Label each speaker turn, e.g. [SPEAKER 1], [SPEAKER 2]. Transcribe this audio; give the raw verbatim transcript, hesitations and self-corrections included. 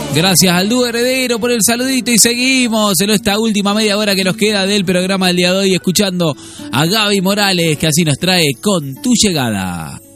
[SPEAKER 1] Gracias al dúo heredero por el saludito y seguimos en esta última media hora que nos queda del programa del día de hoy escuchando a Gaby Morales, que así nos trae Con tu llegada.